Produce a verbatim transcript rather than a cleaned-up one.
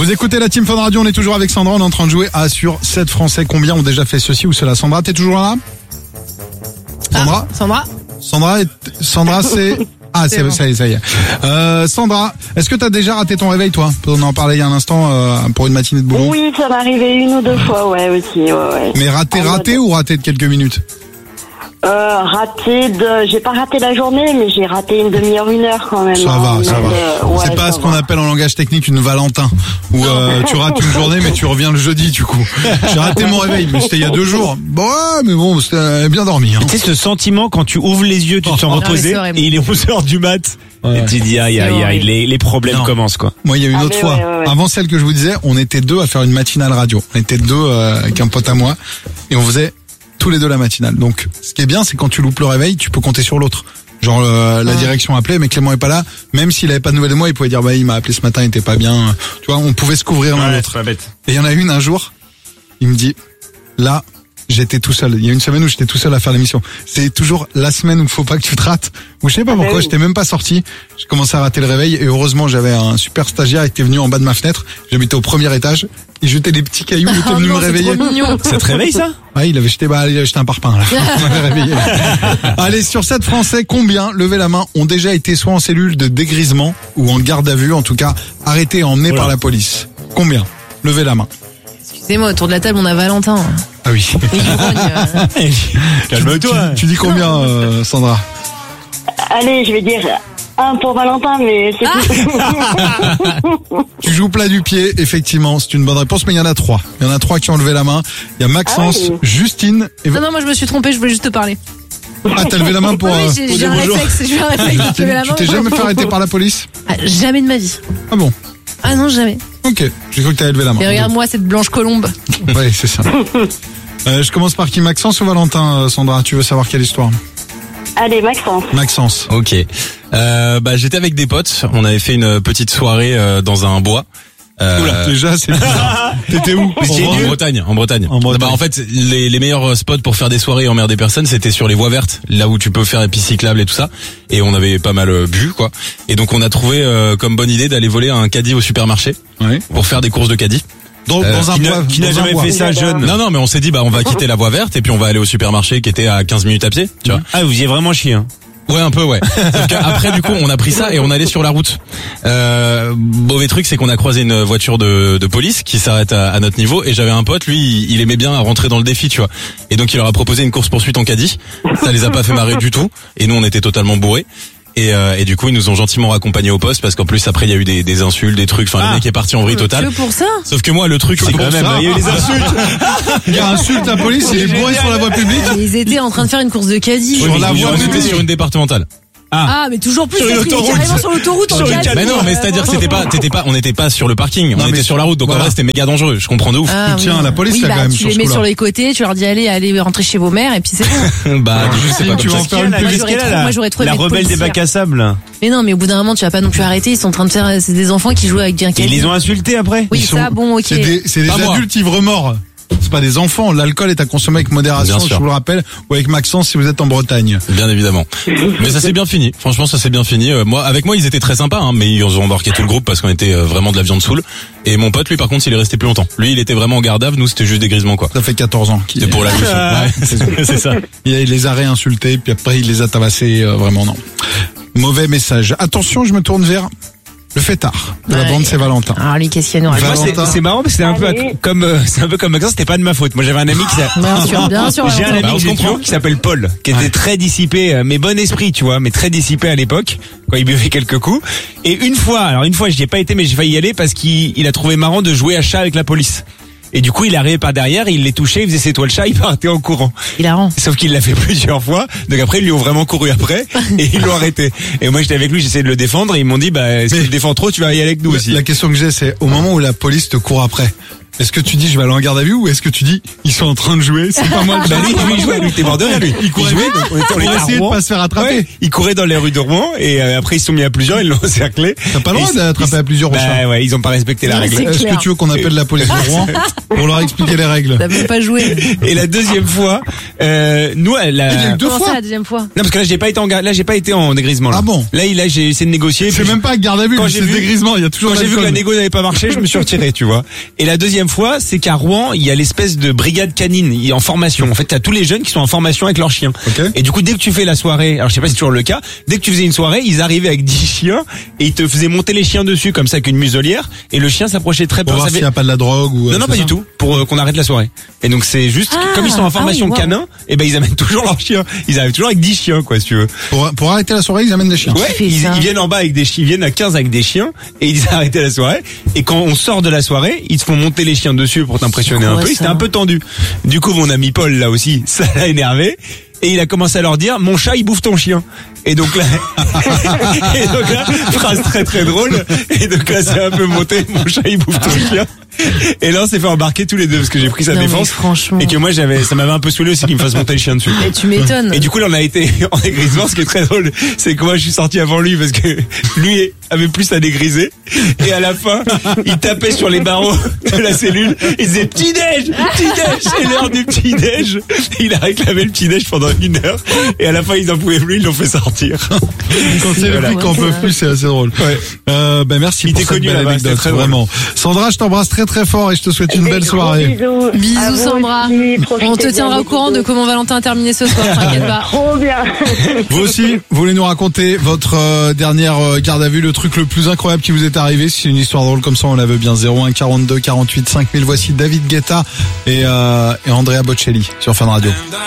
Vous écoutez la Team Fun Radio, on est toujours avec Sandra, on est en train de jouer à sur sept Français. Combien ont déjà fait ceci ou cela? Sandra, t'es toujours là? Sandra? Ah, Sandra? Sandra, est... Sandra c'est... Ah, c'est, c'est bon. ça y est, ça y est. Euh, Sandra, est-ce que t'as déjà raté ton réveil, toi? On en parlait il y a un instant euh, pour une matinée de boulot. Oui, ça m'est arrivé une ou deux fois, ouais, aussi, ouais, ouais. Mais raté, raté ou raté de quelques minutes? Euh, raté de, j'ai pas raté la journée, mais j'ai raté une demi-heure, une heure quand même. Ça hein, va, ça va. De... Ouais, c'est pas ce qu'on va. appelle en langage technique une Valentin, où euh, tu rates une journée, mais tu reviens le jeudi, du coup. J'ai raté mon réveil, mais c'était il y a deux jours. Bon, ouais, mais bon, c'était bien dormi. Hein. Tu sais ce sentiment quand tu ouvres les yeux, tu te sens Oh, reposé et il est onze heures du mat. Ouais. Et tu dis aïe aïe aïe, les, les problèmes non. commencent quoi. Moi, il y a une ah, autre fois, ouais, ouais, ouais. avant celle que je vous disais, on était deux à faire une matinale radio. On était deux euh, avec un pote à moi, et on faisait tous les deux la matinale. Donc, ce qui est bien, c'est quand tu loupes le réveil, tu peux compter sur l'autre. Genre, euh, la ah. direction appelait, mais Clément est pas là. Même s'il avait pas de nouvelles de moi, il pouvait dire, bah, il m'a appelé ce matin, il était pas bien. Tu vois, on pouvait se couvrir l'un ouais, l'autre. C'est pas bête. Et il y en a une un jour, il me dit, là, j'étais tout seul. Il y a une semaine où j'étais tout seul à faire l'émission. C'est toujours la semaine où faut pas que tu te rates. Ou je sais pas pourquoi, j'étais même pas sorti. J'ai commencé à rater le réveil et heureusement j'avais un super stagiaire qui était venu en bas de ma fenêtre. J'habitais au premier étage. Il jetait des petits cailloux, il était oh venu non, me réveiller. Ça te réveille ça? Ouais, il avait jeté, bah, il avait jeté un parpaing, là. Il m'avait réveillé. Allez, sur sept Français, combien, levez la main, ont déjà été soit en cellule de dégrisement ou en garde à vue, en tout cas, arrêtés, emmenés voilà. par la police? Combien? Levez la main. Excusez-moi, autour de la table, on a Valentin. Ah oui. euh... Calme-toi. Tu, tu dis combien, euh, Sandra? Allez, je vais dire un pour Valentin, mais c'est ah tout. Tu joues plat du pied, effectivement, c'est une bonne réponse, mais il y en a trois. Il y en a trois qui ont levé la main. Il y a Maxence, ah oui. Justine et... Non, non, moi je me suis trompée, je voulais juste te parler. Ah, t'as levé la main pour... Oui, j'ai, pour j'ai, un réflexe, j'ai un réflexe, tu, la main. Tu t'es jamais fait arrêter par la police? Ah, jamais de ma vie. Ah bon? Ah non, jamais. Ok, j'ai cru que t'avais levé la main. Et regarde-moi cette blanche colombe. Oui, c'est ça. euh, je commence par qui, Maxence ou Valentin, Sandra? Tu veux savoir quelle histoire? Allez, Maxence. Maxence. Ok. Euh, bah, j'étais avec des potes. On avait fait une petite soirée euh, dans un bois. Euh... Oula, déjà, c'est bizarre. T'étais où? En, en Bretagne, en Bretagne. En Bretagne. Bah, en fait, les, les meilleurs spots pour faire des soirées et emmerder personne, c'était sur les voies vertes, là où tu peux faire les pistes cyclables et tout ça. Et on avait pas mal euh, bu, quoi. Et donc, on a trouvé euh, comme bonne idée d'aller voler un caddie au supermarché ouais. pour faire des courses de caddie. Dans, euh, dans un qui bois, n'a, qui n'a jamais fait ça jeune. Non, non, mais on s'est dit, bah, on va quitter la voie verte et puis on va aller au supermarché qui était à quinze minutes à pied, tu vois. Ah, vous y avez vraiment chié, hein. Ouais, un peu, ouais. Sauf qu'après, du coup, on a pris ça et on allait sur la route. Euh, mauvais truc, c'est qu'on a croisé une voiture de, de police qui s'arrête à, à notre niveau et j'avais un pote, lui, il aimait bien rentrer dans le défi, tu vois. Et donc, il leur a proposé une course-poursuite en caddie. Ça les a pas fait marrer du tout. Et nous, on était totalement bourrés. Et, euh, et du coup, ils nous ont gentiment raccompagnés au poste parce qu'en plus, après, il y a eu des, des insultes, des trucs. Enfin, ah, le mec est parti en vrille totale. Que pour ça. Sauf que moi, le truc, c'est quand même, il y a eu des insultes. Il y a insulte la police, il est bourré sur la voie publique. Ils étaient en train de faire une course de caddie. Sur la voie publique, sur une départementale. Ah. ah, mais toujours plus, sur parce qu'il est carrément sur l'autoroute, en caddie. Mais non, mais c'est-à-dire, c'était pas, t'étais pas, on n'était pas sur le parking, on était sur la route, donc voilà. En vrai, c'était méga dangereux, je comprends de ouf. Ah, Tiens, oui. la police, oui, là, bah, quand même, tu sur les ce mets coup-là. sur les côtés, tu leur dis allez, allez rentrer chez vos mères, et puis c'est bon. Bah, je sais pas, tu vas en faire une moi, j'aurais trop, moi, j'aurais trop la rebelle des bacs à sable. Mais non, mais au bout d'un moment, tu vas pas non plus arrêter, ils sont en train de faire, c'est des enfants qui jouent avec un caddie. Ils les ont insultés après? Oui, ça, bon, ok. C'est des, c'est des adultes ivres morts. C'est pas des enfants. L'alcool est à consommer avec modération, je vous le rappelle, ou avec Maxence si vous êtes en Bretagne. Bien évidemment. Mais ça s'est bien fini. Franchement, ça s'est bien fini. Euh, moi, avec moi, ils étaient très sympas, hein, mais ils ont embarqué tout le groupe parce qu'on était euh, vraiment de la viande saoule. Et mon pote, lui, par contre, il est resté plus longtemps. Lui, il était vraiment en garde à vue. Nous, c'était juste des grisements, quoi. Ça fait quatorze ans. C'était pour la leçon. Ouais, c'est, c'est ça. Il les a réinsultés, puis après, il les a tabassés. Euh, vraiment, non. Mauvais message. Attention, je me tourne vers le fêtard de ouais. la bande Saint-Valentin. Alors lui, qu'est-ce qu'il y a nous Moi, c'est, c'est marrant parce que c'était un peu à, comme euh, c'est un peu comme Maxence, c'était pas de ma faute. Moi, j'avais un ami qui s'appelle bien sûr, bien sûr. J'ai un ami bah, que j'ai toujours, qui s'appelle Paul, qui était ouais. très dissipé, mais bon esprit, tu vois, mais très dissipé à l'époque quand il buvait quelques coups. Et une fois, alors une fois, j'y ai pas été, mais j'ai failli y aller parce qu'il il a trouvé marrant de jouer à chat avec la police. Et du coup, il est arrivé par derrière, il les touchait, il faisait c'est toi le chat, il partait en courant. Hilarant. Sauf qu'il l'a fait plusieurs fois. Donc après, ils lui ont vraiment couru après et ils l'ont arrêté. Et moi, j'étais avec lui, j'essayais de le défendre et ils m'ont dit, bah, si tu le défends trop, tu vas y aller avec nous la, aussi. La question que j'ai, c'est au moment où la police te court après. Est-ce que tu dis je vais aller en garde à vue ou est-ce que tu dis ils sont en train de jouer, c'est pas moi le bah lui, lui il jouait, lui était mort de rire lui. Il courait, il jouait, donc on était, on était essayer de pas se faire attraper. Ouais, il courait dans les rues de Rouen et euh, après ils se sont mis à plusieurs, ils l'ont encerclé. T'as pas le droit d'attraper à plusieurs. Bah ouais, ils ont pas respecté la règle. Est-ce que tu veux qu'on appelle la police de Rouen? pour leur expliquer les règles. T'as même pas joué. Et la deuxième fois, euh, nous, elle a... Il y a eu deux Comment fois. ça, la deuxième fois? Non, parce que là, j'ai pas été en, ga- là, j'ai pas été en dégrisement, là. Ah bon? Là, il a, j'ai essayé de négocier. C'est puis même pas garde à vue, quand mais j'ai c'est vu- dégrisement. Il y a toujours Quand j'ai vu que la l'alcool. négo n'avait pas marché, je me suis retiré, tu vois. Et la deuxième fois, c'est qu'à Rouen, il y a l'espèce de brigade canine, il est en formation. En fait, t'as tous les jeunes qui sont en formation avec leurs chiens. Ok. Et du coup, dès que tu fais la soirée, alors je sais pas si c'est toujours le cas, dès que tu faisais une soirée, ils arrivaient avec dix chiens et ils te faisaient monter les chiens dessus comme ça avec une muselière et le chien s'approchait très Pour peu. voir Ça s'il fait- y a pas de la drogue ou. Non, non, pas du tout. Pour euh, qu'on arrête la soirée. Et donc c'est juste, Ah, comme ils sont en formation ah oui, wow. canin, et ben ils amènent toujours leurs chiens. Ils arrivent toujours avec dix chiens, quoi, si tu veux. Pour, pour arrêter la soirée, ils amènent des chiens. Ouais, fait ils, ça ils viennent en bas avec des chiens, ils viennent à quinze avec des chiens et ils arrêtent la soirée. Et quand on sort de la soirée, ils te font monter les chiens dessus pour t'impressionner C'est un quoi, peu. ça C'était un peu tendu. Du coup, mon ami Paul, là aussi, ça l'a énervé. Et il a commencé à leur dire, mon chat, il bouffe ton chien. Et donc là, et donc là, phrase très très drôle. Et donc là, c'est un peu monté, mon chat, il bouffe ton chien. Et là, on s'est fait embarquer tous les deux parce que j'ai pris sa Non, mais défense. franchement. Et que moi, j'avais, ça m'avait un peu saoulé aussi qu'il me fasse monter le chien dessus. Et tu m'étonnes. Et du coup, là, on a été en dégrisement. Ce qui est très drôle, c'est que moi, je suis sorti avant lui parce que lui avait plus à dégriser. Et à la fin, il tapait sur les barreaux de la cellule. Il disait petit-déj, petit-déj, c'est l'heure du petit-déj. Il a réclamé le petit-déj pendant une heure. Et à la fin, ils en pouvaient plus, ils l'ont fait sortir. Quand c'est les Voilà. flics qu'on peut plus, c'est assez drôle. Ouais. Euh, ben merci Il pour était cette connu belle là-bas, anecdote, c'était très drôle. vraiment. Sandra, je t'embrasse très très fort et je te souhaite une Des belle gros soirée. Bisous, Bisous, À vous Sandra. aussi, profitez On te bien, tiendra au des courant de bisous. comment Valentin a terminé ce soir, t'inquiète pas. Trop bien. Vous aussi, vous voulez nous raconter votre euh, dernière euh, garde à vue, le truc le plus incroyable qui vous est arrivé? Si c'est une histoire drôle comme ça, on la veut bien. zéro un quarante-deux quarante-huit cinq mille. Voici David Guetta et, euh, et Andrea Bocelli sur Fun Radio.